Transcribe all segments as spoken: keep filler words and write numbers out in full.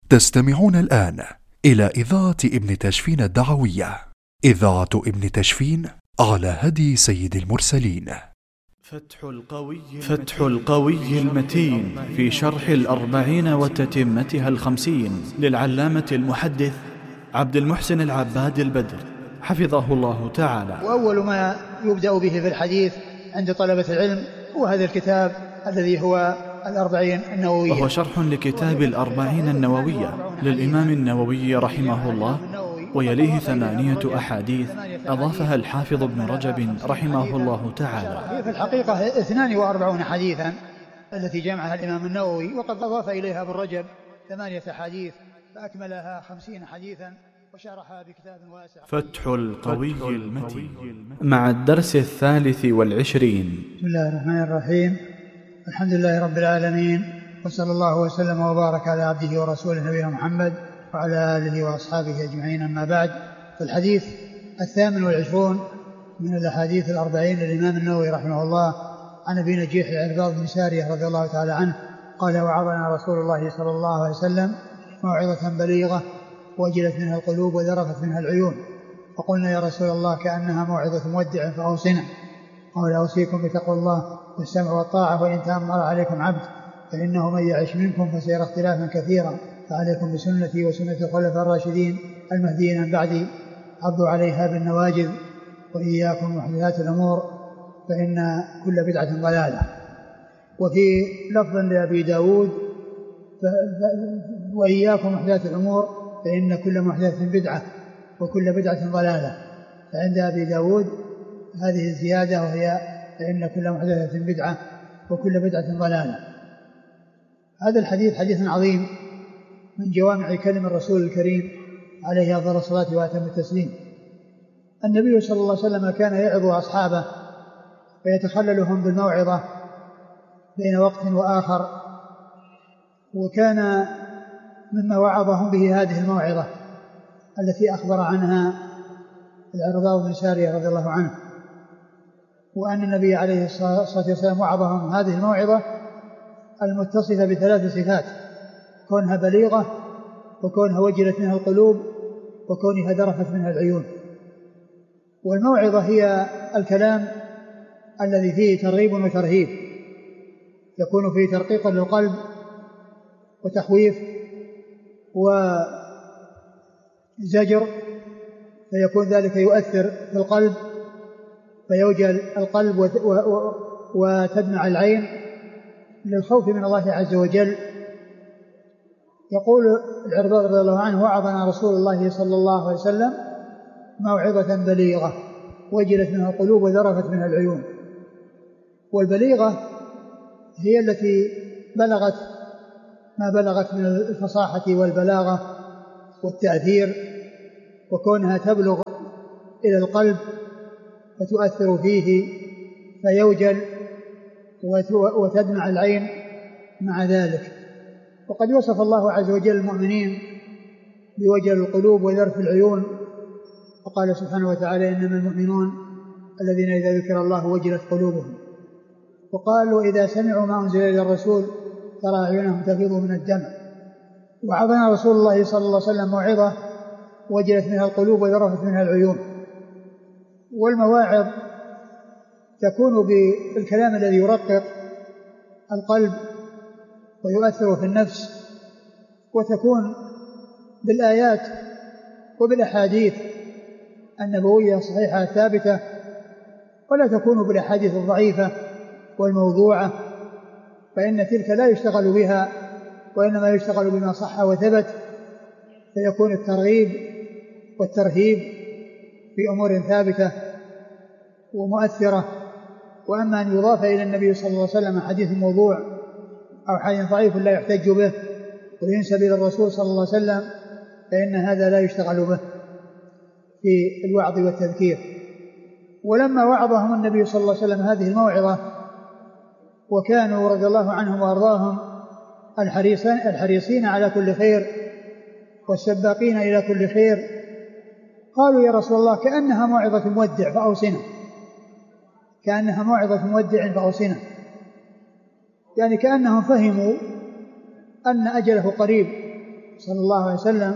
تستمعون الآن إلى إذاعة ابن تشفين الدعوية، إذاعة ابن تشفين على هدي سيد المرسلين. فتح القوي, فتح القوي المتين في شرح الأربعين وتتمتها الخمسين للعلامة المحدث عبد المحسن العباد البدر حفظه الله تعالى. وأول ما يبدأ به في الحديث عند طلبة العلم هو هذا الكتاب الذي هو الأربعين النووية، وهو شرح لكتاب الأربعين النووية للإمام النووي رحمه الله، ويليه ثمانية أحاديث أضافها الحافظ ابن رجب رحمه الله تعالى. في الحقيقة اثنان وأربعون حديثا التي جمعها الإمام النووي، وقد أضاف إليها ابن رجب ثمانية حديث فأكملها خمسين حديثا وشرحها بكتاب واسع. فتح القوي المتين مع الدرس الثالث والعشرين. بسم الله الرحمن الرحيم، الحمد لله رب العالمين، وصلى الله وسلم وبارك على عبده ورسوله نبينا محمد وعلى آله وأصحابه أجمعين. أما بعد، فالحديث الثامن والعشرون من الأحاديث الأربعين للإمام النووي رحمه الله عن أبي نجيح العرباض بن سارية رضي الله تعالى عنه قال: وعظنا رسول الله صلى الله عليه وسلم موعظة بليغة وجلت منها القلوب وذرفت منها العيون، فقلنا: يا رسول الله كأنها موعظة مودع فأوصنا. قال: أوصيكم بتقوى الله والسمع والطاعة، وإن تأمر عليكم عبد فإنه من يعش منكم فسيرى اختلافا كثيرا، فعليكم بسنتي وسنة الخلفاء الراشدين المهديين من بعدي، عضوا عليها بالنواجذ، وإياكم محدثات الأمور فإن كل بدعة ضلالة. وفي لفظ لأبي داود: وإياكم محدثات الأمور فإن كل محدثة بدعة وكل بدعة ضلالة. فعند أبي داود هذه الزيادة، وهي فإن كل محدثة بدعة وكل بدعة ضلالة. هذا الحديث حديث عظيم من جوامع كلم الرسول الكريم عليه أفضل الصلاة وأتم التسليم. النبي صلى الله عليه وسلم كان يعظ أصحابه ويتخللهم بالموعظة بين وقت وآخر، وكان مما وعظهم به هذه الموعظة التي أخبر عنها العرباض بن سارية رضي الله عنه، وأن النبي عليه الصلاة والسلام وعظهم هذه الموعظة المتصفة بثلاث صفات: كونها بليغة، وكونها وجلت منها القلوب، وكونها ذرفت منها العيون. والموعظة هي الكلام الذي فيه ترغيب وترهيب، يكون فيه ترقيق للقلب وتخويف وزجر، فيكون ذلك يؤثر في القلب فيوجل القلب وتدمع العين للخوف من الله عز وجل. يقول العرباض رضي الله عنه: وعظنا رسول الله صلى الله عليه وسلم موعظة بليغة وجلت منها القلوب وذرفت منها العيون. والبليغة هي التي بلغت ما بلغت من الفصاحة والبلاغة والتأثير، وكونها تبلغ إلى القلب فتؤثر فيه فيوجل وتدمع العين مع ذلك. وقد وصف الله عز وجل المؤمنين بوجل القلوب وذرف العيون، وقال سبحانه وتعالى: إنما المؤمنون الذين إذا ذكر الله وجلت قلوبهم. وقال: وإذا سمعوا ما أنزل إلى الرسول ترى أعينهم تفيض من الدمع. وعظنا رسول الله صلى الله عليه وسلم موعظة وجلت منها القلوب وذرفت منها العيون. والمواعظ تكون بالكلام الذي يرقق القلب ويؤثر في النفس، وتكون بالآيات وبالأحاديث النبوية الصحيحة الثابتة، ولا تكون بالأحاديث الضعيفة والموضوعة، فإن تلك لا يشتغل بها، وإنما يشتغل بما صح وثبت، فيكون الترغيب والترهيب في أمور ثابتة ومؤثرة. وأما أن يضاف إلى النبي صلى الله عليه وسلم حديث موضوع أو حديث ضعيف لا يحتج به وينسب إلى الرسول صلى الله عليه وسلم، فإن هذا لا يشتغل به في الوعظ والتذكير. ولما وعظهم النبي صلى الله عليه وسلم هذه الموعظة، وكانوا رضي الله عنهم وأرضاهم الحريصين, الحريصين على كل خير والسباقين إلى كل خير، قالوا: يا رسول الله كأنها موعظة مودع فأوصنا، كأنها موعظة مودع فأوصنا، يعني كأنهم فهموا أن أجله قريب صلى الله عليه وسلم،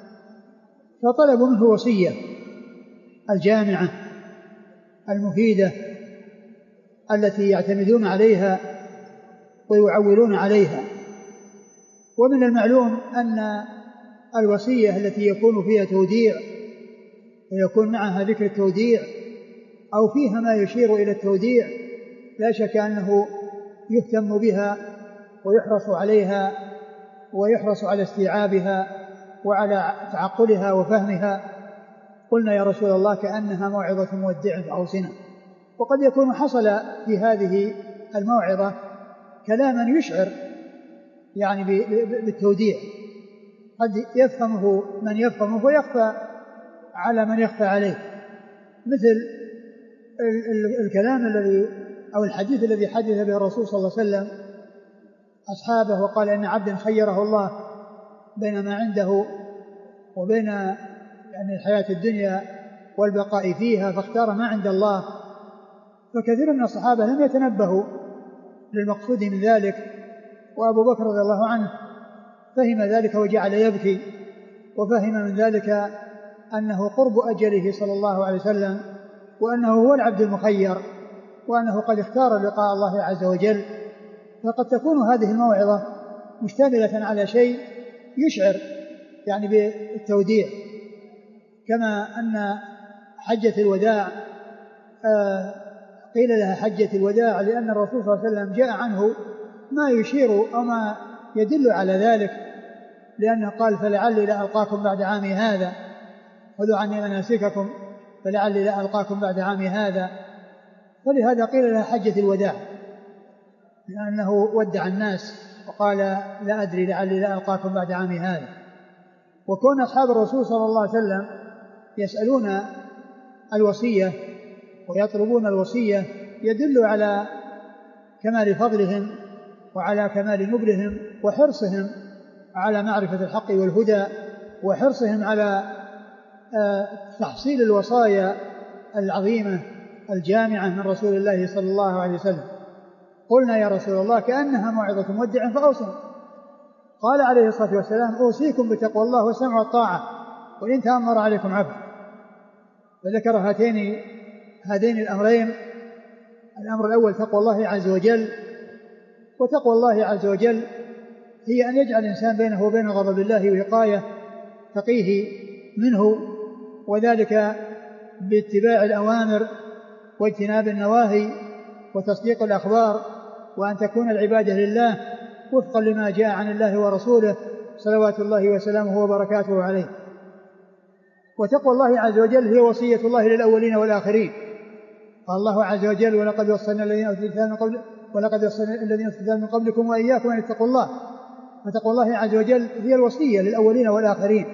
فطلبوا منه وصية الجامعة المفيدة التي يعتمدون عليها ويعولون عليها. ومن المعلوم أن الوصية التي يكون فيها توديع ويكون معها ذكر التوديع أو فيها ما يشير إلى التوديع لا شك أنه يهتم بها ويحرص عليها ويحرص على استيعابها وعلى تعقلها وفهمها. قلنا يا رسول الله كأنها موعظة مودع فأوصنا. وقد يكون حصل في هذه الموعظة كلاما يشعر يعني بالتوديع، قد يفهمه من يفهمه ويخفى على من يخفى عليه، مثل الكلام الذي أو الحديث الذي حدث به الرسول صلى الله عليه وسلم أصحابه وقال إن عبدا خيره الله بين ما عنده وبين يعني الحياة الدنيا والبقاء فيها فاختار ما عند الله. فكثير من الصحابة لم يتنبهوا للمقصود من ذلك، وأبو بكر رضي الله عنه فهم ذلك وجعل يبكي، وفهم من ذلك أنه قرب أجله صلى الله عليه وسلم، وأنه هو العبد المخير، وأنه قد اختار لقاء الله عز وجل. فقد تكون هذه الموعظة مشتملة على شيء يشعر يعني بالتوديع، كما أن حجة الوداع آه قيل لها حجة الوداع لأن الرسول صلى الله عليه وسلم جاء عنه ما يشير أو ما يدل على ذلك، لأنه قال فلعلي لا ألقاكم بعد عامي هذا، خذوا عني مناسككم فلعلي لا ألقاكم بعد عامي هذا. فلهذا قيل لها حجة الوداع، لأنه ودع الناس وقال لا أدري لعلي لا ألقاكم بعد عامي هذا. وكون أصحاب الرسول صلى الله عليه وسلم يسألون الوصية ويطلبون الوصية يدل على كمال فضلهم وعلى كمال نبلهم وحرصهم على معرفة الحق والهدى، وحرصهم على تحصيل الوصايا العظيمة الجامعة من رسول الله صلى الله عليه وسلم. قلنا يا رسول الله كأنها موعظة مودع فأوصنا. قال عليه الصلاة والسلام أوصيكم بتقوى الله والسمع والطاعة وإن تأمر عليكم عبد. فذكر هاتين هذين الأمرين، الأمر الأول تقوى الله عز وجل، وتقوى الله عز وجل هي أن يجعل الإنسان بينه وبين غضب الله وقاية تقيه منه، وذلك باتباع الأوامر واجتناب النواهي وتصديق الأخبار، وأن تكون العبادة لله وفقا لما جاء عن الله ورسوله صلوات الله وسلامه وبركاته عليه. وتقوى الله عز وجل هي وصية الله للأولين والآخرين. قال الله عز وجل ولقد وصلنا الذين أوتوا الكتاب من قبل ولقد وصلنا الذين أوتوا الكتاب من قبلكم وإياكم أن اتقوا الله. فتقوى الله عز وجل هي الوصية للأولين والآخرين.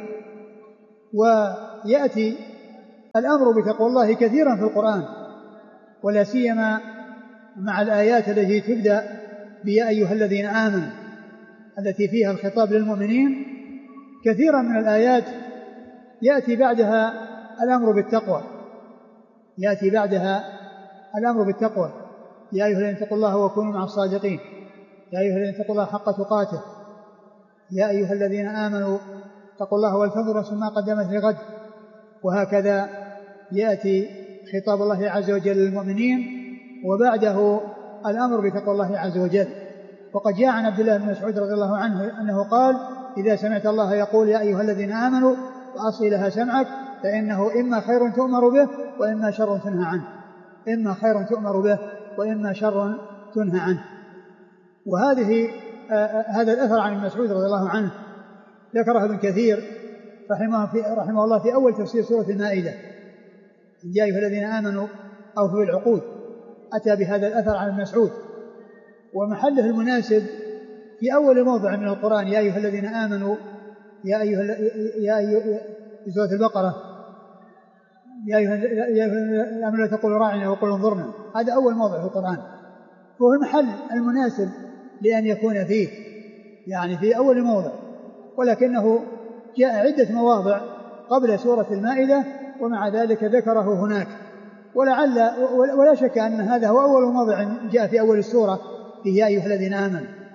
ويأتي الأمر بتقوى الله كثيرا في القرآن، ولا سيما مع الآيات التي تبدأ بيا أيها الذين آمنوا التي فيها الخطاب للمؤمنين. كثيرا من الآيات يأتي بعدها الأمر بالتقوى، يأتي بعدها الأمر بالتقوى يا أيها الذين اتقوا الله وكونوا مع الصادقين، يا أيها الذين اتقوا الله حق تقاته، يا أيها الذين آمنوا اتقوا الله ولتنظر نفس ما قدمت لغد. وهكذا يأتي خطاب الله عز وجل للمؤمنين وبعده الأمر بتقوى الله عز وجل. وقد جاء عن عبد الله بن مسعود رضي الله عنه أنه قال إذا سمعت الله يقول يا أيها الذين آمنوا فأصغِ لها سمعك فإنه إما خير تؤمر به وإما شر تنهى عنه، إما خير تؤمر به وإما شر تنهى عنه. وهذه آه هذا الأثر عن مسعود رضي الله عنه ذكره ابن كثير رحمه, في رحمه الله في أول تفسير سورة المائدة، يا أيها الذين آمنوا أوفوا بالعقود، أتى بهذا الأثر عن مسعود، ومحله المناسب في أول موضع من القرآن يا أيها الذين آمنوا يا أيها يا أيها في سورة البقرة يا أيها الذين آمنوا لا تقولوا راعنا وقولوا انظرنا. هذا أول موضع في القرآن، وهو المحل المناسب لأن يكون فيه يعني في أول موضع، ولكنه جاء عدة مواضع قبل سورة المائدة ومع ذلك ذكره هناك. ولعل ولا شك أن هذا هو أول موضع جاء في أول السورة في يا أيها الذين آمنوا،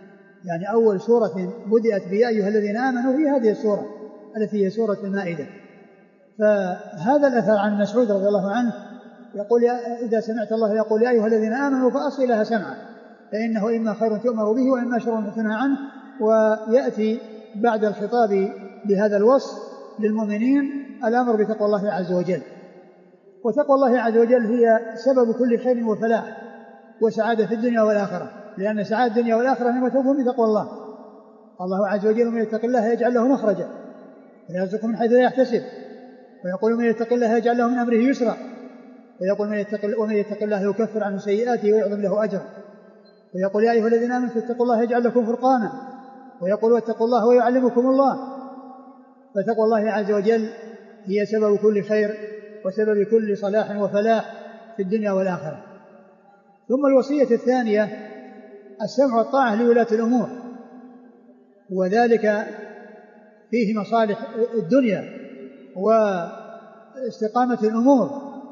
يعني أول سورة بدأت بيا أيها الذين آمنوا هي هذه السورة التي هي سورة المائدة. فهذا الأثر عن مسعود رضي الله عنه يقول إذا سمعت الله يقول يا أيها الذين آمنوا فأصغ لها سمعا فإنه إما خير تؤمر به وإما شر تنهى عنه. ويأتي بعد الخطاب بهذا الوصف للمؤمنين الأمر بتقوى الله عز وجل. وتقوى الله عز وجل هي سبب كل خير وفلاح وسعادة في الدنيا والآخرة، لأن سعادة الدنيا والآخرة إنما تكون بتقوى الله. الله عز وجل من يتق الله يجعل له مخرجا ويرزقه من حيث لا يحتسب، ويقول من يتق الله يجعل له من أمره يسرا، ويقول من يتق ومن يتق الله يكفر عنه سيئاته ويعظم له أجرا، ويقول يا أيها الذين آمنوا اتقوا الله يجعل لكم فرقانا، ويقول واتقوا الله ويعلمكم الله. فتقوى الله عز وجل هي سبب كل خير وسبب كل صلاح وفلاح في الدنيا والآخرة. ثم الوصية الثانية السمع والطاعة لولاة الأمور، وذلك فيه مصالح الدنيا واستقامة الأمور.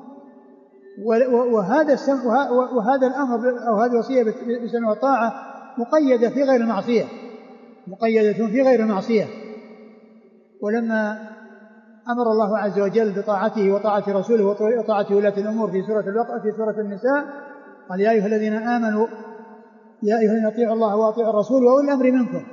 وهذا السمع وهذا الأمر أو هذه الوصية بالسمع والطاعة مقيدة في غير المعصية، مقيدة في غير المعصية. ولما أمر الله عز وجل بطاعته وطاعة رسوله وطاعة ولاة الأمور في سورة الوقت في سورة النساء قال يا أيها الذين آمنوا يا أيها الذين أطيعوا الله وأطيعوا الرسول وأولي الأمر منكم،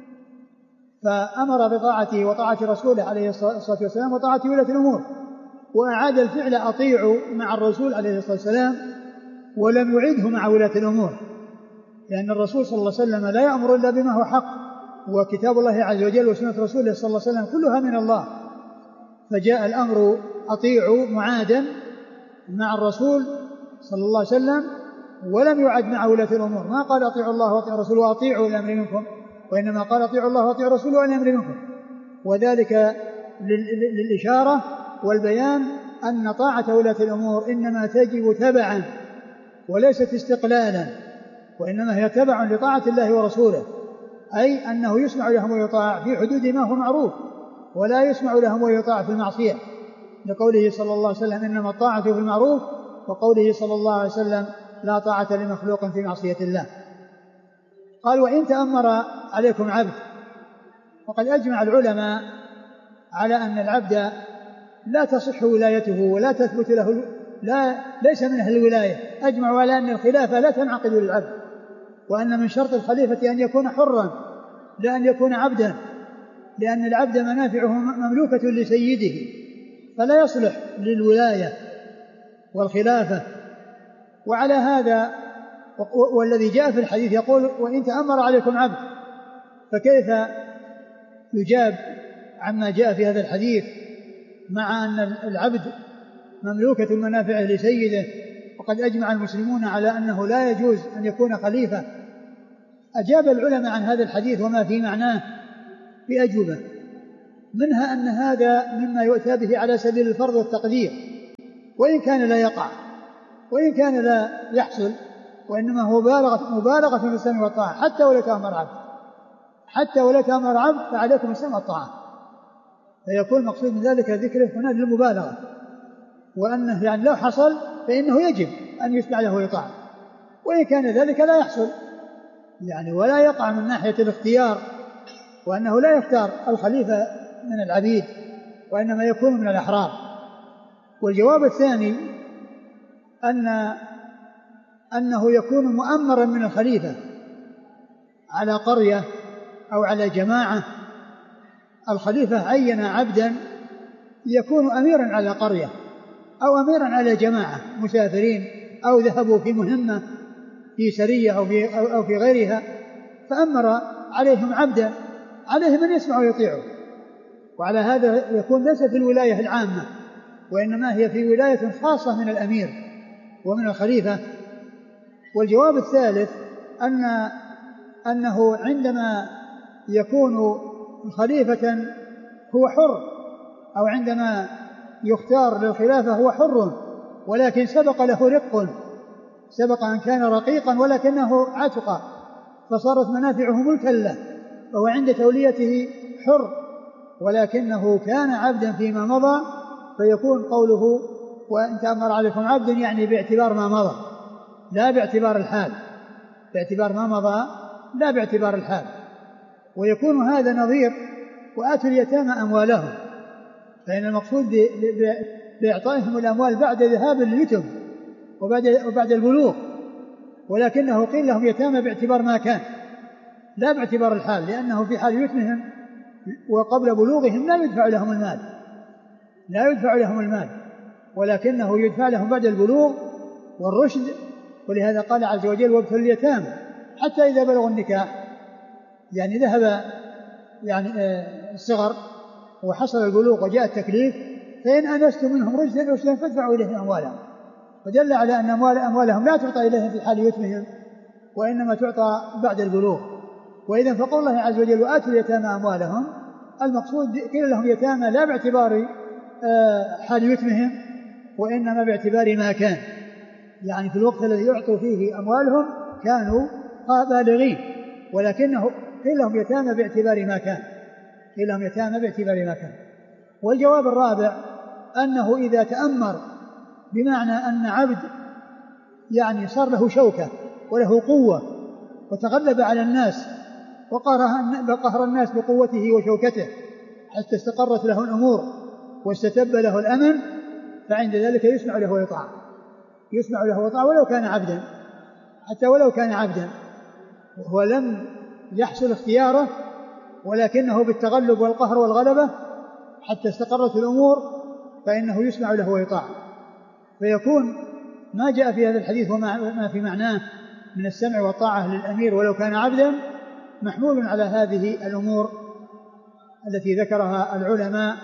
فأمر بطاعته وطاعة رسوله عليه الصلاة والسلام وطاعة ولاة الأمور، وأعاد الفعل أطيعوا مع الرسول عليه الصلاة والسلام ولم يعيده مع ولاة الأمور، لأن الرسول صلى الله عليه وسلم لا يأمر إلا بما هو حق، وكتاب الله عز وجل وسنة رسوله صلى الله عليه وسلم كلها من الله. فجاء الأمر أطيعوا معادا مع الرسول صلى الله عليه وسلم ولم يعد مع ولاة الأمور، ما قال أطيعوا الله وأطيعوا الرسول وأطيعوا الأمر منكم، وإنما قال أطيعوا الله وأطيعوا الرسول والأمر منكم. وذلك للإشارة والبيان أن طاعة ولاة الأمور إنما تجب تبعا وليست استقلالا، وإنما هي تبع لطاعة الله ورسوله، أي أنه يسمع لهم ويطاع في حدود ما هو معروف، ولا يسمع لهم ويطاع في المعصية، لقوله صلى الله عليه وسلم إنما الطاعة في المعروف، وقوله صلى الله عليه وسلم لا طاعة لمخلوق في معصية الله. قال وإن تأمر عليكم عبد، وقد أجمع العلماء على أن العبد لا تصح ولايته ولا تثبت له، لا ليس من أهل الولاية، أجمعوا على أن الخلافة لا تنعقد للعبد، وأن من شرط الخليفة أن يكون حرا لا أن يكون عبدا، لأن العبد منافعه مملوكة لسيده فلا يصلح للولاية والخلافة. وعلى هذا والذي جاء في الحديث يقول وإن تأمر عليكم عبد، فكيف يجاب عما جاء في هذا الحديث مع أن العبد مملوكة منافعه لسيده، وقد أجمع المسلمون على أنه لا يجوز أن يكون خليفة؟ أجاب العلماء عن هذا الحديث وما في معناه بأجوبة، منها أن هذا مما يؤتى به على سبيل الفرض والتقدير، وإن كان لا يقع وإن كان لا يحصل، وإنما هو مبالغة, مبالغة في السمع والطاعة حتى ولا تأمر عبد، حتى ولا تأمر عبد فعليكم السمع والطاعة، فيكون مقصود من ذلك ذكره هنا للمبالغة، وأنه يعني لو حصل فإنه يجب أن يسمع له ويطاع، وإن كان ذلك لا يحصل يعني ولا يقع من ناحية الاختيار، وأنه لا يختار الخليفة من العبيد وإنما يكون من الأحرار. والجواب الثاني أن أنه يكون مؤمرا من الخليفة على قرية أو على جماعة. الخليفة عين عبدا يكون أميرا على قرية أو أميرا على جماعة مسافرين أو ذهبوا في مهمة في سرية أو في, أو في غيرها، فأمر عليهم عبدا عليهم أن يسمعوا ويطيعوا، وعلى هذا يكون ليس في الولاية العامة، وإنما هي في ولاية خاصة من الأمير ومن الخليفة. والجواب الثالث أن أنه عندما يكون خليفة هو حر، أو عندما يختار للخلافة هو حر، ولكن سبق له رق، سبق أن كان رقيقا ولكنه عتق فصارت منافعه ملكا له، وهو عند توليته حر، ولكنه كان عبدا فيما مضى، فيكون قوله وإن تأمر عليكم عبد يعني باعتبار ما مضى لا باعتبار الحال، باعتبار ما مضى لا باعتبار الحال. ويكون هذا نظير وآتوا اليتامى أموالهم، فإن المقصود بإعطائهم الأموال بعد ذهاب اليتم وبعد, وبعد البلوغ، ولكنه قيل لهم يتامى باعتبار ما كان لا باعتبار الحال، لأنه في حال يتمهم وقبل بلوغهم لا يدفع لهم المال لا يدفع لهم المال ولكنه يدفع لهم بعد البلوغ والرشد. ولهذا قال عز وجل وابتلوا اليتامى حتى إذا بلغوا النكاح، يعني ذهب يعني الصغر وحصل البلوغ وجاء التكليف، فإن أنستم منهم رشدا رشدا فادفعوا إليهم أموالهم، فدل على أن أموال أموالهم لا تعطى إليهم في حال يتمهم وإنما تعطى بعد البلوغ. وإذا فقول الله عز وجل وآتوا اليتامى أموالهم، المقصود قيل لهم يتامى لا باعتبار حال يتمهم وإنما باعتبار ما كان، يعني في الوقت الذي يعطوا فيه أموالهم كانوا بالغين، ولكنه قيل لهم يتامى باعتبار ما كان قيل لهم يتامى باعتبار ما كان. والجواب الرابع أنه إذا تأمر بمعنى أن عبد يعني صار له شوكة وله قوة وتغلب على الناس وقهر الناس بقوته وشوكته حتى استقرت له الأمور واستتب له الأمن، فعند ذلك يسمع له ويطاع يسمع له ويطاع ولو كان عبدا حتى ولو كان عبدا وهو لم يحصل اختياره، ولكنه بالتغلب والقهر والغلبة حتى استقرت الأمور فإنه يسمع له ويطاع. فيكون ما جاء في هذا الحديث وما في معناه من السمع والطاعة للأمير ولو كان عبدا محمول على هذه الأمور التي ذكرها العلماء،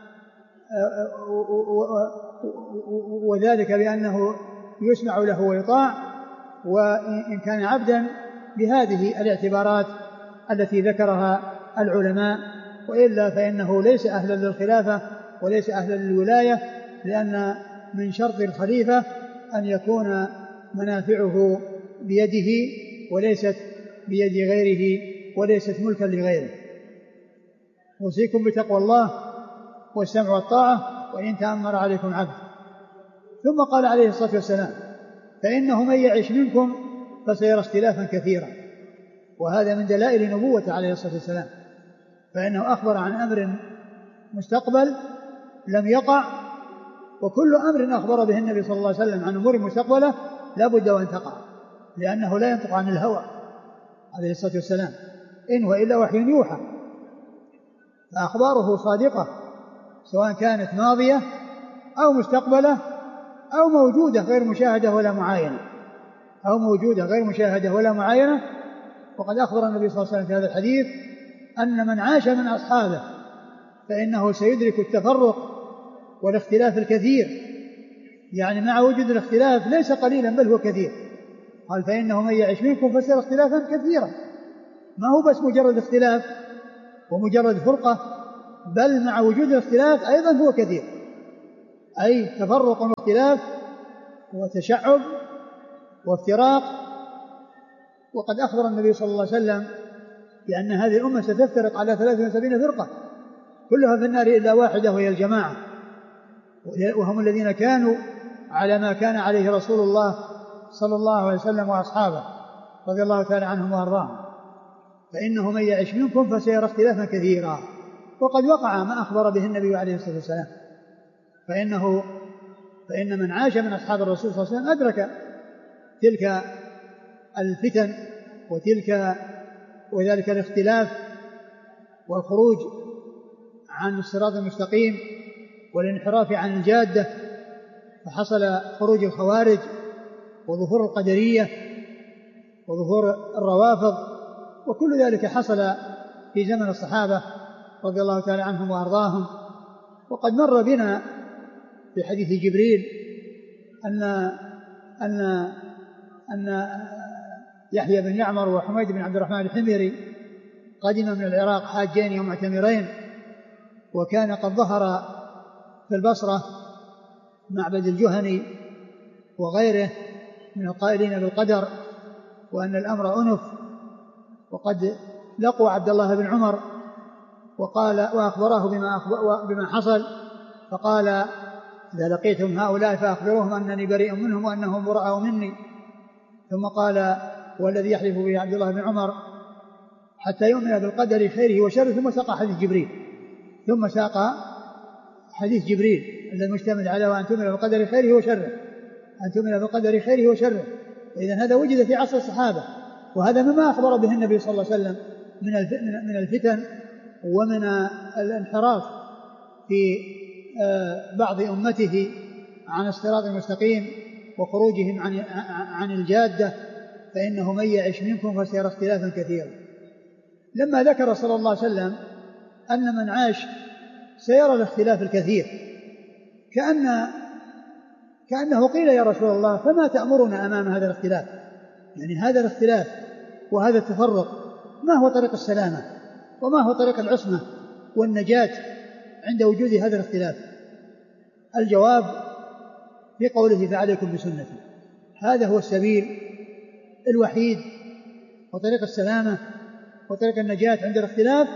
وذلك بأنه يسمع له ويطاع، وإن كان عبدا بهذه الاعتبارات التي ذكرها العلماء، وإلا فإنه ليس أهلا للخلافة وليس أهلا للولاية، لأن من شرط الخليفة أن يكون منافعه بيده وليست بيد غيره وليست ملكا لغيره. أوصيكم بتقوى الله والسمع والطاعة وإن تأمر عليكم عبد. ثم قال عليه الصلاة والسلام فإنه من يعش منكم فسيرى اختلافا كثيرا، وهذا من دلائل نبوة عليه الصلاة والسلام، فإنه أخبر عن أمر مستقبل لم يقع، وكل أمر أخبر به النبي صلى الله عليه وسلم عن أمور مستقبلة لا بد وأن تقع، لأنه لا ينطق عن الهوى عليه الصلاة والسلام، إن هو إلا وحي يوحى، فأخباره صادقة سواء كانت ماضية أو مستقبلة أو موجودة غير مشاهدة ولا معاينة أو موجودة غير مشاهدة ولا معاينة. وقد أخبر النبي صلى الله عليه وسلم في هذا الحديث أن من عاش من أصحابه فإنه سيدرك التفرق والاختلاف الكثير، يعني مع وجود الاختلاف ليس قليلا بل هو كثير. قال فإنه من يعش منكم فسيرى اختلافا كثيرا، ما هو بس مجرد اختلاف ومجرد فرقة، بل مع وجود الاختلاف أيضا هو كثير، أي تفرق واختلاف وتشعب وافتراق. وقد أخبر النبي صلى الله عليه وسلم بأن هذه الأمة ستفترق على ثلاث وسبعين فرقة كلها في النار إلا واحدة وهي الجماعة، وهم الذين كانوا على ما كان عليه رسول الله صلى الله عليه وسلم وأصحابه رضي الله تعالى عنهم وأرضاهم. فإنه من يعش منكم فسيرى اختلافا كثيرا، وقد وقع ما أخبر به النبي عليه الصلاة والسلام، فإنه فإن من عاش من أصحاب الرسول صلى الله عليه وسلم أدرك تلك الفتن وتلك وذلك الاختلاف والخروج عن الصراط المستقيم والانحراف عن الجادة، فحصل خروج الخوارج وظهور القدرية وظهور الروافض، وكل ذلك حصل في زمن الصحابة رضي الله تعالى عنهم وأرضاهم. وقد مر بنا في حديث جبريل أن أن أن يحيى بن يعمر وحميد بن عبد الرحمن الحميري قدم من العراق حاجين ومعتمرين، وكان قد ظهر في البصرة معبد الجهني وغيره من القائلين بالقدر وأن الأمر أنف، وقد لقوا عبد الله بن عمر وقال وأخبراه بما, بما حصل، فقال إذا لقيتم هؤلاء فأخبروهم أنني بريء منهم وأنهم براء مني. ثم قال والذي يحلف به عبد الله بن عمر حتى يؤمن بالقدر خيره وشره، ثم ساق حديث جبريل ثم ساق حديث جبريل الذي مشتمل على وأن تؤمن بالقدر خيره وشره، أن تؤمن بالقدر خيره وشره. إذن هذا وجد في عصر الصحابة، وهذا مما أخبر به النبي صلى الله عليه وسلم من الفتن ومن الانحراف في بعض أمته عن الصراط المستقيم وخروجهم عن عن الجادة، فإنه من يعش منكم فسيرى اختلافا كثيرا. لما ذكر صلى الله عليه وسلم أن من عاش سيرى الاختلاف الكثير، كأن كأنه قيل يا رسول الله فما تأمرنا أمام هذا الاختلاف؟ يعني هذا الاختلاف وهذا التفرق ما هو طريق السلامة وما هو طريق العصمة والنجاة عند وجود هذا الاختلاف؟ الجواب في قوله فعليكم بسنتي، هذا هو السبيل الوحيد وطريق السلامة وطريق النجاة عند الاختلاف،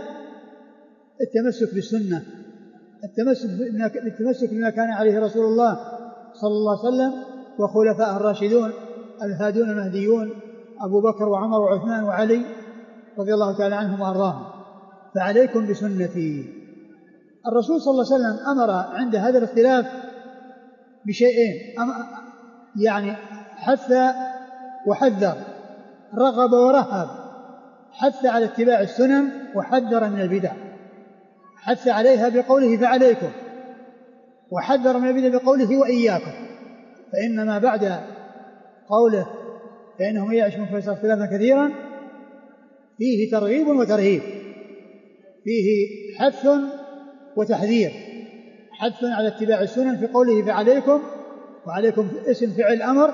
التمسك بالسنة، التمسك التمسك بما كان عليه رسول الله صلى الله عليه وسلم وخلفاء الراشدون الهادون المهديون أبو بكر وعمر وعثمان وعلي رضي الله تعالى عنهم وأرضاهم. فعليكم بسنتي. الرسول صلى الله عليه وسلم أمر عند هذا الاختلاف بشيئين، يعني حث وحذر، رغب ورهب، حث على اتباع السنن وحذر من البدع، حث عليها بقوله فعليكم، وحذر من البدع بقوله وإياكم. فإنما بعد قوله فإنه من يعش منكم فسيرى اختلافا كثيرا فيه ترغيب وترهيب، فيه حث وتحذير، حث على اتباع السنن في قوله فعليكم، وعليكم اسم فعل أمر،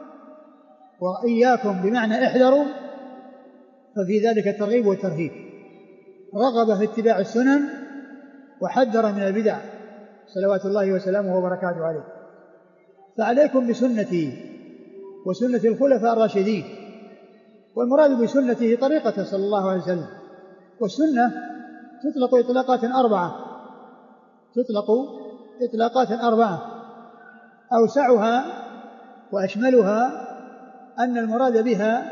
وإياكم بمعنى احذروا، ففي ذلك الترغيب والترهيب، رغب في اتباع السنن وحذر من البدع صلوات الله وسلامه وبركاته عليه. فعليكم بسنتي وسنة الخلفاء الراشدين، والمراد بسنته طريقة صلى الله عليه وسلم. والسنة تطلق إطلاقات أربعة تطلق إطلاقات أربعة أوسعها وأشملها أن المراد بها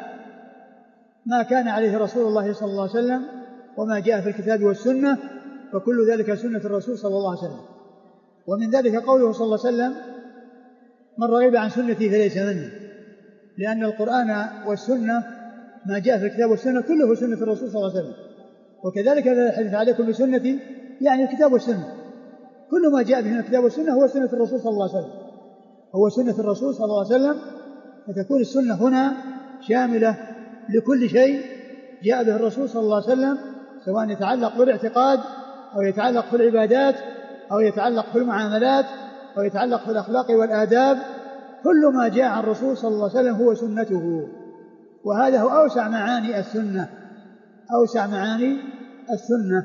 ما كان عليه رسول الله صلى الله عليه وسلم وما جاء في الكتاب والسنة، فكل ذلك سنة الرسول صلى الله عليه وسلم. ومن ذلك قوله صلى الله عليه وسلم من رغب عن سنتي فليس مني، لأن القرآن والسنة ما جاء في الكتاب والسنة كله سنة الرسول صلى الله عليه وسلم. وكذلك الحديث عليكم بسنتي يعني الكتاب والسنة، كل ما جاء به من الكتاب والسنة هو سنة الرسول صلى الله عليه وسلم، هو سنة الرسول صلى الله عليه وسلم. فتكون السنة هنا شاملة لكل شيء جاء به الرسول صلى الله عليه وسلم، سواء يتعلق بالاعتقاد أو يتعلق في العبادات أو يتعلق في المعاملات أو يتعلق في الأخلاق والآداب، كل ما جاء عن الرسول صلى الله عليه وسلم هو سنته. وهذا هو أوسع معاني السنة، أوسع معاني السنة.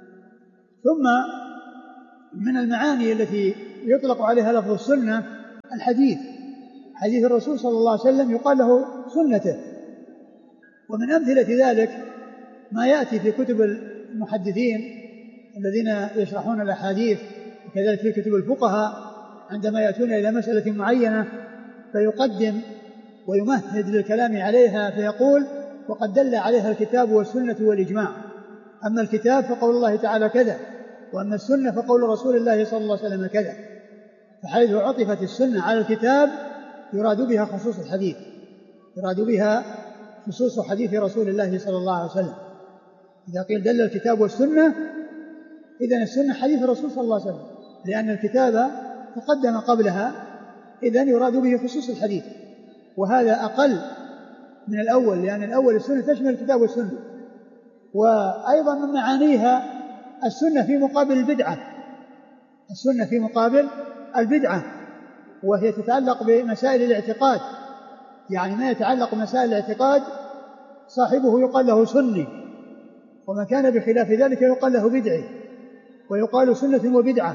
ثم من المعاني التي يطلق عليها لفظ السنة الحديث، حديث الرسول صلى الله عليه وسلم يقال له سنته. ومن أمثلة ذلك ما يأتي في كتب المحدثين الذين يشرحون الأحاديث، وكذلك في كتب الفقهاء عندما يأتون إلى مسألة معينة فيقدم ويمهد للكلام عليها فيقول وقد دل عليها الكتاب والسنة والإجماع. أما الكتاب فقول الله تعالى كذا، وأما السنة فقول رسول الله صلى الله عليه وسلم كذا. فحيث عطفت السنة على الكتاب يراد بها خصوص الحديث، يراد بها خصوص حديث رسول الله صلى الله عليه وسلم. إذا قيل دل الكتاب والسنة إذن السنة حديث الرسول صلى الله عليه وسلم، لأن الكتاب تقدم قبلها، إذن يراد به خصوص الحديث. وهذا أقل من الأول، لأن الأول السنة تشمل الكتاب والسنة. وأيضا من معانيها السنة في مقابل البدعة، السنة في مقابل البدعة، وهي تتعلق بمسائل الاعتقاد. يعني ما يتعلق بمسائل الاعتقاد صاحبه يقال له سني، وما كان بخلاف ذلك يقال له بدعي، ويقال سنة وبدعة.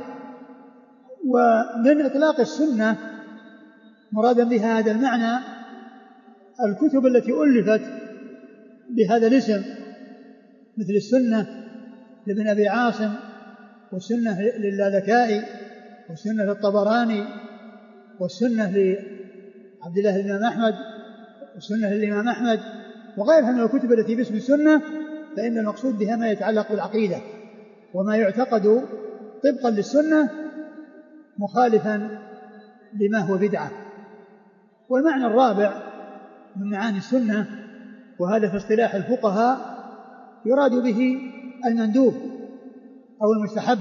ومن إطلاق السنة مرادا بها هذا المعنى الكتب التي ألفت بهذا الاسم، مثل السنة لابن أبي عاصم، والسنة للالكائي، والسنة للطبراني، والسنة لعبد الله الإمام أحمد، والسنة للإمام أحمد، وغيرها من الكتب التي باسم السنة. فإن المقصود بها ما يتعلق بالعقيدة وما يعتقد طبقا للسنة مخالفا لما هو بدعة. والمعنى الرابع من معاني السنة، وهذا في اصطلاح الفقهاء، يراد به المندوب أو المستحب،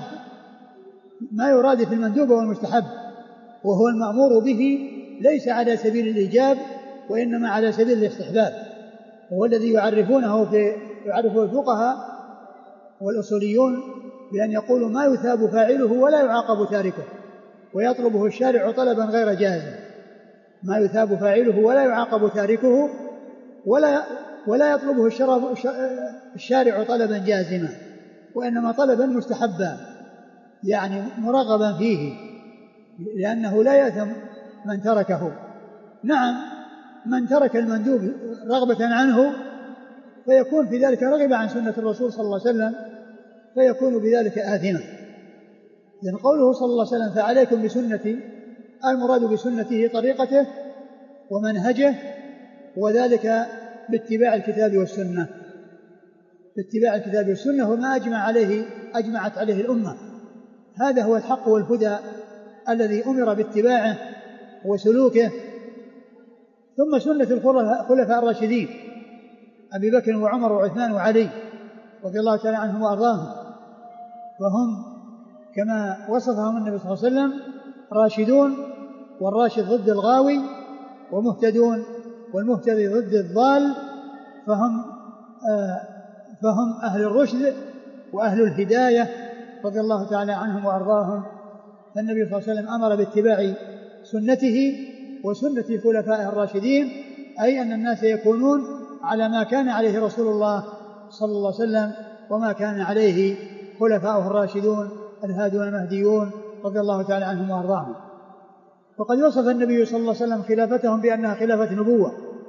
ما يراد في المندوب أو المستحب، وهو المأمور به ليس على سبيل الإيجاب وإنما على سبيل الاستحباب، وهو الذي يعرفونه في يعرفه الفقهاء والأصوليون بأن يقولوا ما يثاب فاعله ولا يعاقب تاركه، ويطلبه الشارع طلبا غير جازم. ما يثاب فاعله ولا يعاقب تاركه ولا ولا يطلبه الشارع طلبا جازما، وإنما طلبا مستحبا يعني مرغبا فيه، لأنه لا يأثم من تركه. نعم، من ترك المندوب رغبة عنه فيكون في ذلك رغب عن سنة الرسول صلى الله عليه وسلم، فيكون بذلك آثما. لأن قوله صلى الله عليه وسلم فعليكم بسنتي، المراد بسنته طريقته ومنهجه، وذلك باتباع الكتاب والسنة. باتباع الكتاب والسنة وما أجمع عليه أجمعت عليه الأمة، هذا هو الحق والهدى الذي أمر باتباعه وسلوكه. ثم سنة الخلفاء الراشدين أبي بكر وعمر وعثمان وعلي رضي الله تعالى عنهم وأرضاهم، وهم كما وصفهم النبي صلى الله عليه وسلم راشدون، والراشد ضد الغاوي، ومهتدون، والمهتدي ضد الضال، فهم آه فهم أهل الرشد وأهل الهداية رضي الله تعالى عنهم وأرضاهم. فالنبي صلى الله عليه وسلم أمر باتباع سنته وسنة خلفائه الراشدين، أي أن الناس يكونون على ما كان عليه رسول الله صلى الله عليه وسلم وما كان عليه خلفائه الراشدون الهادون المهديون رضي الله تعالى عنهم وأرضاهم. وقد وصف النبي صلى الله عليه وسلم خلافتهم بأنها خلافة نبوة،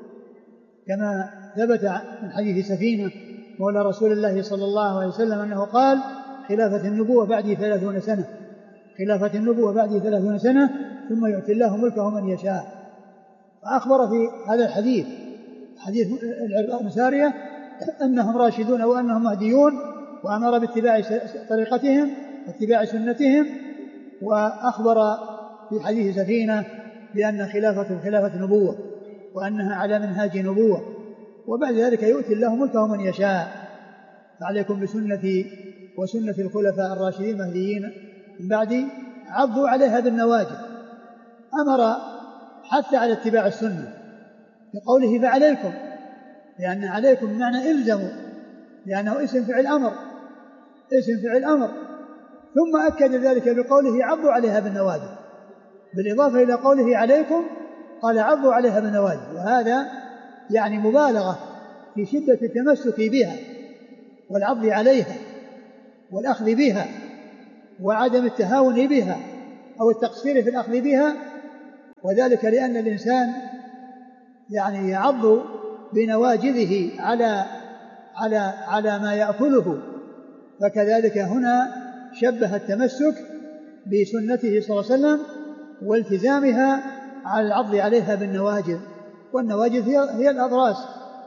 كما ثبت من حديث سفينة مولى رسول الله صلى الله عليه وسلم أنه قال خلافة النبوة بعد ثلاثون سنة، خلافة النبوة بعد ثلاثون سنة ثم يؤتي الله ملكه من يشاء. فأخبر في هذا الحديث حديث العرباء بن سارية أنهم راشدون وأنهم مهديون، وأمر باتباع طريقتهم واتباع سنتهم، وأخبر في حديث سفينة بأن خلافة خلافة نبوة وأنها على منهاج نبوة، وبعد ذلك يؤتي الله ملكه من يشاء. فعليكم بسنتي وسنة الخلفاء الراشدين المهديين من بعدي عضوا عليها بالنواجذ. أمر حتى على اتباع السنة بقوله فعليكم، لأن عليكم بمعنى إلزموا، لأنه اسم فعل أمر، اسم فعل أمر. ثم أكد ذلك بقوله عضوا عليها بالنواجذ، بالإضافة إلى قوله عليكم قال عضوا عليها بالنواجذ، وهذا يعني مبالغة في شدة التمسك بها والعض عليها والأخذ بها وعدم التهاون بها أو التقصير في الأخذ بها، وذلك لأن الإنسان يعني يعض بنواجذه على على على ما يأكله، فكذلك هنا شبه التمسك بسنته صلى الله عليه وسلم والتزامها على العض عليها بالنواجذ، والنواجذ هي, هي الأضراس.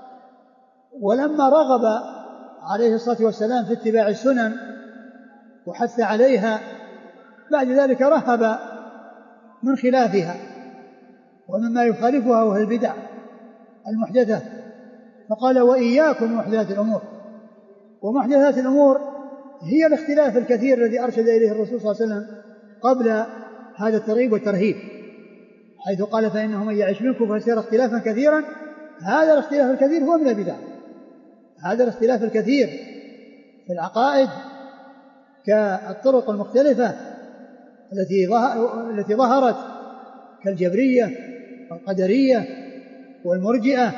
ولما رغب عليه الصلاة والسلام في اتباع السنن وحث عليها، بعد ذلك رهب من خلافها ومما يخالفها وهي البدع المحدثة، فقال وإياكم محدثات الأمور. ومحدثات الأمور هي الاختلاف الكثير الذي أرشد إليه الرسول صلى الله عليه وسلم قبل هذا الترغيب والترهيب، حيث قال فإنه من يعش منكم فسيرى اختلافا كثيرا. هذا الاختلاف الكثير هو من البدع، هذا الاختلاف الكثير في العقائد كالطرق المختلفة التي التي ظهرت كالجبرية والقدرية والمرجئة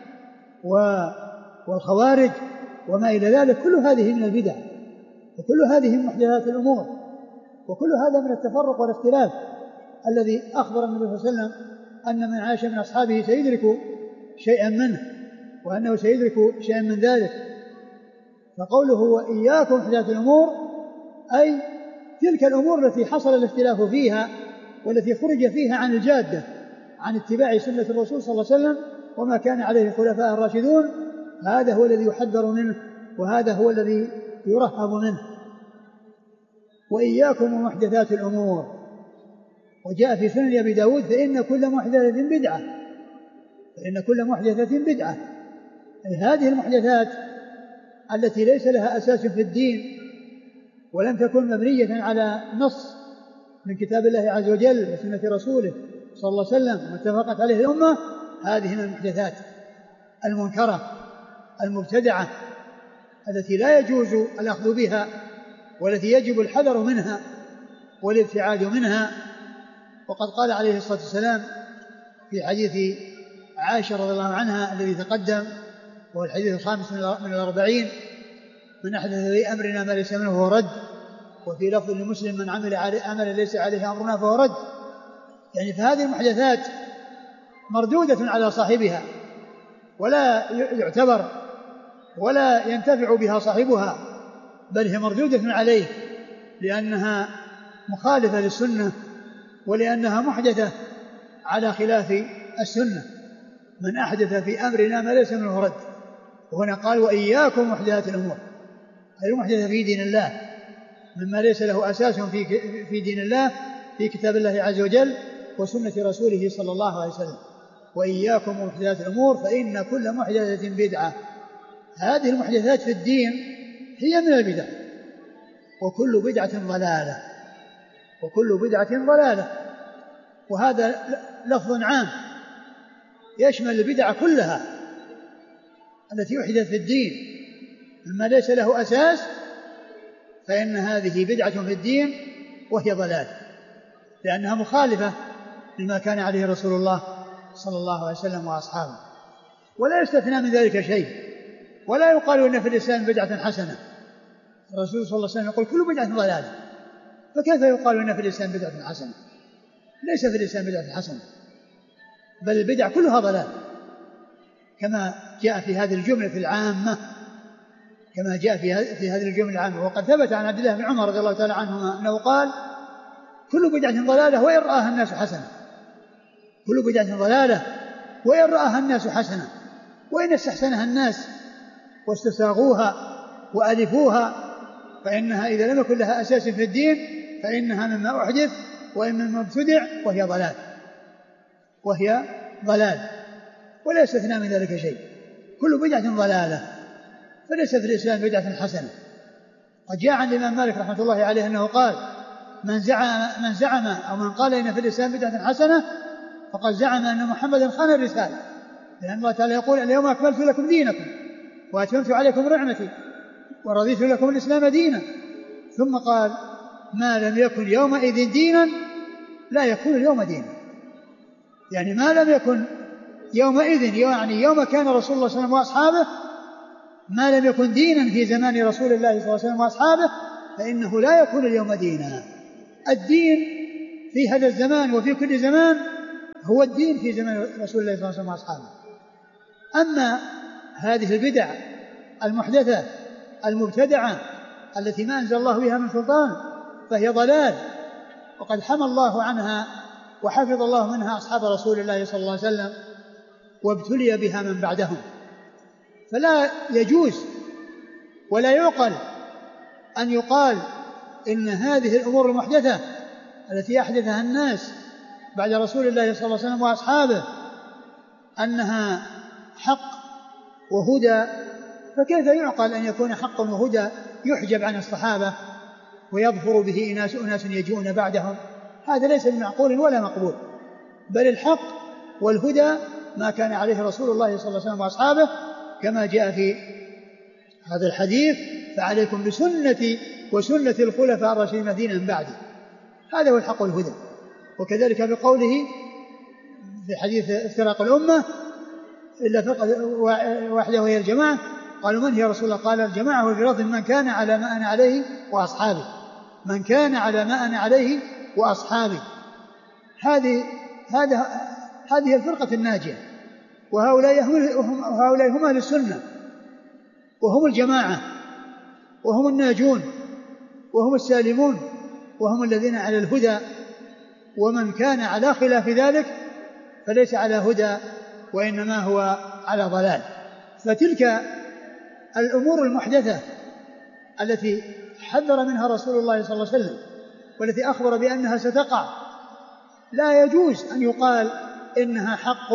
والخوارج وما إلى ذلك، كل هذه من البدع، وكل هذه من محدثات الأمور، وكل هذا من التفرق والاختلاف الذي أخبر النبي صلى الله عليه وسلم أن من عاش من أصحابه سيدرك شيئا منه، وأنه سيدرك شيئا من ذلك. فقوله وإياكم محدثات الأمور أي تلك الأمور التي حصل الاختلاف فيها والتي خرج فيها عن الجادة، عن اتباع سنة الرسول صلى الله عليه وسلم وما كان عليه الخلفاء الراشدون، هذا هو الذي يحذر منه وهذا هو الذي يرهب منه. وإياكم ومحدثات الأمور. وجاء في سنن أبي داود فإن كل محدثة بدعة فإن كل محدثة بدعة أي هذه المحدثات التي ليس لها أساس في الدين ولم تكن مبنية على نص من كتاب الله عز وجل وسنة رسوله صلى الله عليه وسلم واتفقت عليه الأمة، هذه من المحدثات المنكرة المبتدعة التي لا يجوز الأخذ بها والتي يجب الحذر منها والابتعاد منها. وقد قال عليه الصلاة والسلام في حديث عائشة رضي الله عنها الذي تقدم وهو الحديث الخامس من الأربعين: من أحدث في أمرنا ما ليس منه فهو رد. وفي لفظ لمسلم: من عمل عملا ليس عليه أمرنا فهو رد. يعني فهذه المحدثات مردودة على صاحبها ولا يعتبر ولا ينتفع بها صاحبها، بل هي مردودة عليه لأنها مخالفة للسنة ولأنها محدثة على خلاف السنة. من أحدث في أمرنا ما ليس منه رد. وهنا قال: وإياكم محدثات الأمور، أي المحدثة في دين الله مما ليس له أساس في في دين الله في كتاب الله عز وجل وسنة رسوله صلى الله عليه وسلم. وإياكم محدثات الأمور فإن كل محدثة بدعة. هذه المحدثات في الدين هي من البدع، وكل بدعة ضلالة وكل بدعة ضلالة وهذا لفظ عام يشمل البدع كلها التي أحدث في الدين مما ليس له أساس، فإن هذه بدعة في الدين وهي ضلال لأنها مخالفة لما كان عليه رسول الله صلى الله عليه وسلم وأصحابه. ولا يستثنى من ذلك شيء، ولا يقال إن في الإسلام بدعة حسنة. الرسول صلى الله عليه وسلم يقول: كل بدعة ضلالة، فكيف يقال إن في الإسلام بدعة حسنة؟ ليس في الإسلام بدعة حسنة، بل البدع كلها ضلال كما جاء في هذه الجملة العامة كما جاء في هذه الجملة العامة. وقد ثبت عن عبد الله بن عمر رضي الله تعالى عنهما أنه قال: كل بدعة ضلالة وإن رآها الناس حسنة. كل بدعة ضلالة وإن رآها الناس حسنة، وإن استحسنها الناس واستساغوها وألفوها، فإنها إذا لم يكن لها أساس في الدين فإنها مما أحدث وإن مما ابتدع وهي ضلال وهي ضلال ولا يستثنى من ذلك شيء. كل بدعة ضلالة، فليس في الإسلام بدعة حسنة. قد جاء عن الإمام مالك رحمة الله عليه أنه قال: من زعم, من زعم أو من قال إن في الإسلام بدعة حسنة فقد زعم أن محمدا خان الرسالة، لأن الله تعالى يقول: اليوم أكملت لكم دينكم وأتممت عليكم نعمتي ورضيت لكم الإسلام دينا. ثم قال: ما لم يكن يومئذ دينا لا يكون اليوم دينا. يعني ما لم يكن يومئذ، يعني يوم كان رسول الله صلى الله عليه وسلم وأصحابه، ما لم يكن دينا في زمان رسول الله صلى الله عليه وسلم وأصحابه فإنه لا يكون اليوم دينا. الدين في هذا الزمان وفي كل زمان هو الدين في زمان رسول الله صلى الله عليه وسلم وأصحابه. أما هذه البدع المحدثة المبتدعة التي ما أنزل الله بها من سلطان فهي ضلال، وقد حمى الله عنها وحفظ الله منها أصحاب رسول الله صلى الله عليه وسلم وابتلي بها من بعدهم. فلا يجوز ولا يعقل أن يقال إن هذه الأمور المحدثة التي أحدثها الناس بعد رسول الله صلى الله عليه وسلم وأصحابه أنها حق وهدى. فكيف يعقل أن يكون حقا وهدى يحجب عن الصحابة ويظفر به أناس أناس يجون بعدهم؟ هذا ليس بمعقول ولا مقبول، بل الحق والهدى ما كان عليه رسول الله صلى الله عليه وسلم وأصحابه كما جاء في هذا الحديث: فعليكم بسنتي وسنة الخلفاء الراشدين المهديين من بعدي. هذا هو الحق والهدى. وكذلك بقوله في حديث افتراق الأمة إلا فرقة واحدة وهي الجماعة. قالوا: من هي رسول الله؟ قال: الجماعة هو الفريضة من كان على ما أنا عليه وأصحابي من كان على ما أنا عليه وأصحابي. هذه هذا هذه الفرقة الناجية، وهؤلاء هم وهؤلاء هم أهل السنة وهم الجماعة وهم الناجون وهم السالمون وهم الذين على الهدى. ومن كان على خلاف ذلك فليس على هدى وإنما هو على ضلال. فتلك الأمور المحدثة التي حذر منها رسول الله صلى الله عليه وسلم والتي أخبر بأنها ستقع لا يجوز أن يقال إنها حق،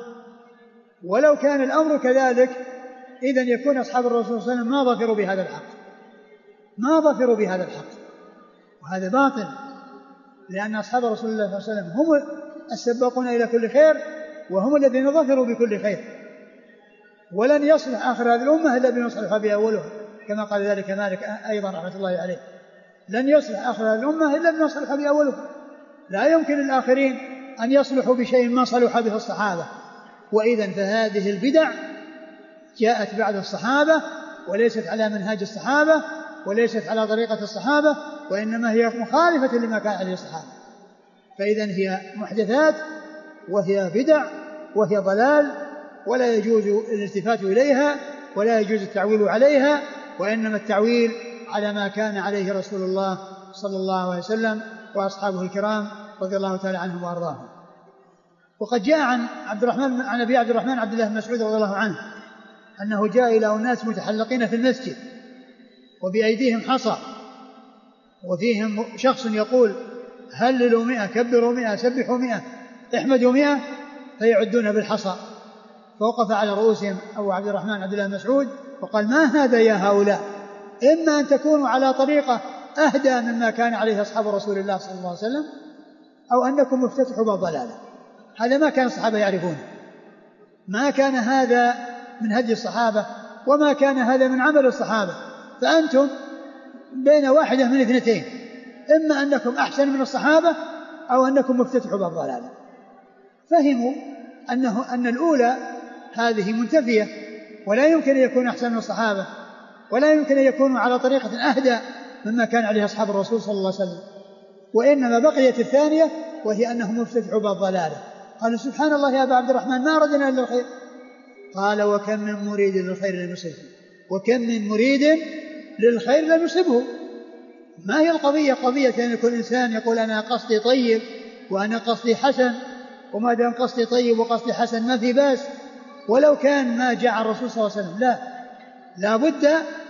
ولو كان الأمر كذلك إذن يكون أصحاب الرسول صلى الله عليه وسلم ما ظفروا بهذا الحق ما ظفروا بهذا الحق وهذا باطل، لأن أصحاب رسول الله صلى الله عليه وسلم هم السباقون إلى كل خير وهم الذين ظفروا بكل خير، ولن يصلح آخر هذه الأمة إلا بما صلح بها أولها، كما قال ذلك مالك أيضا رحمة الله عليه، لن يصلح آخر هذه الأمة إلا بما صلح بها أولها. لا يمكن الآخرين أن يصلحوا بشيء ما صلح به الصحابة، وإذن فهذه البدع جاءت بعد الصحابة وليست على منهاج الصحابة وليست على طريقة الصحابة، وإنما هي مخالفة لما كان عليه الصحابة، فإذن هي محدثات وهي بدع وهي ضلال، ولا يجوز الالتفات إليها ولا يجوز التعويل عليها، وإنما التعويل على ما كان عليه رسول الله صلى الله عليه وسلم وأصحابه الكرام رضي الله تعالى عنهم وأرضاهم. وقد جاء عن عبد الرحمن عن أبي عبد الرحمن عبد الله بن مسعود رضي الله عنه أنه جاء إلى أناس متحلقين في المسجد وبأيديهم حصى، وفيهم شخص يقول هللوا مئة، كبروا مئة، سبحوا مئة، احمدوا مئة، فيعدون بالحصى، فوقف على رؤوسهم أبو عبد الرحمن عبد الله بن مسعود وقال ما هذا يا هؤلاء، إما أن تكونوا على طريقة أهدى مما كان عليه أصحاب رسول الله صلى الله عليه وسلم، أو أنكم مفتتحوا باب ضلالة. هذا ما كان الصحابة يعرفون، ما كان هذا من هدي الصحابة وما كان هذا من عمل الصحابة، فأنتم بين واحدة من اثنتين، إما أنكم أحسن من الصحابة أو أنكم مفتتحوا باب ضلالة. فهموا أنه أن الأولى هذه منتفية، ولا يمكن أن يكون أحسن من الصحابة ولا يمكن أن يكونوا على طريقة أهدى مما كان عليه أصحاب الرسول صلى الله عليه وسلم، وإنما بقيت الثانية وهي أنهم مفتتحوا باب ضلالة. قالوا سبحان الله يا أبا عبد الرحمن ما أردنا إلا الخير. قال وكم من مريد للخير لم يصبه، وكم من مريد للخير لم يصبه. ما هي القضية؟ قضية أن يكون إنسان يقول أنا قصدي طيب وأنا قصدي حسن، وما دام قصدي طيب وقصدي حسن ما في باس، ولو كان ما جاء الرسول صلى الله عليه وسلم. لا، لا بد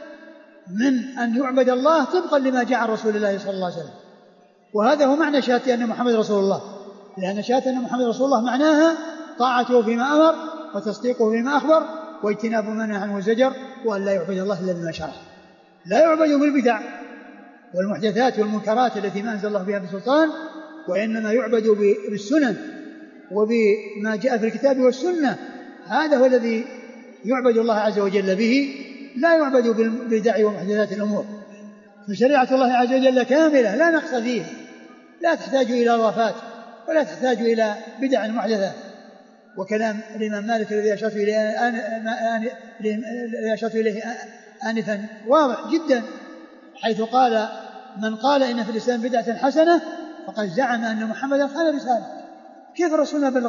من أن يعبد الله طبقا لما جاء رسول الله صلى الله عليه وسلم، وهذا هو معنى شهادة أن محمد رسول الله، لأن شهادة أن محمد رسول الله معناها طاعته فيما أمر وتصديقه فيما أخبر واجتناب ما نهى عنه وزجر، وأن لا يعبد الله إلا بما شرع. لا يعبد بالبدع والمحدثات والمنكرات التي ما أنزل الله بها بسلطان، وإنما يعبد بالسنن وبما جاء في الكتاب والسنة. هذا هو الذي يعبد الله عز وجل به، لا يعبد بالبدع ومحدثات الأمور. فشريعة الله عز وجل كاملة لا نقص فيها، لا تحتاج إلى إضافات ولا تحتاج إلى بدع محدثة. وكلام الإمام مالك الذي أشرت إليه الذي أشرت إليه آنفا واضح جدا، حيث قال من قال إن في الإسلام بدعة حسنة فقد زعم أن محمدا خان رسالة. كيف رسولنا بلغ